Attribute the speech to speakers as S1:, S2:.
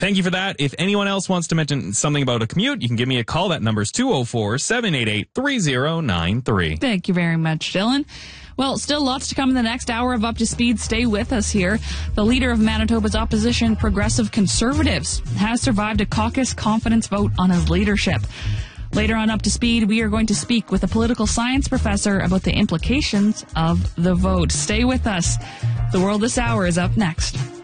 S1: Thank you for that. If anyone else wants to mention something about a commute, you can give me a call. That number is 204-788-3093.
S2: Thank you very much, Dylan. Well, still lots to come in the next hour of Up to Speed. Stay with us here. The leader of Manitoba's opposition, Progressive Conservatives, has survived a caucus confidence vote on his leadership. Later on Up to Speed, we are going to speak with a political science professor about the implications of the vote. Stay with us. The World This Hour is up next.